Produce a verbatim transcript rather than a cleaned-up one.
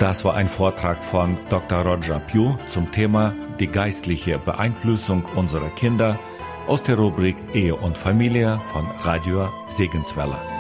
Das war ein Vortrag von Doktor Roger Pugh zum Thema die geistliche Beeinflussung unserer Kinder aus der Rubrik Ehe und Familie von Radio Segenswelle.